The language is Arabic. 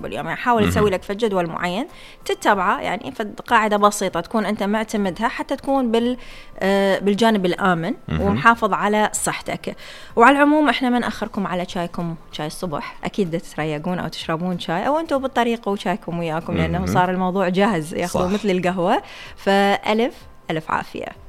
باليوم. يعني حاول تسوي لك في جدول معين تتبعه، يعني في قاعدة بسيطة تكون أنت معتمدها حتى تكون بالجانب الآمن ومحافظ على صحتك. وعلى العموم إحنا ما نأخركم على شايكم، شاي الصبح أكيد تريقون أو تشربون شاي أو أنتوا بالطريق وشايكم وياكم، لأنه صار الموضوع جاهز ياخذوا مثل القهوة. فألف عافية.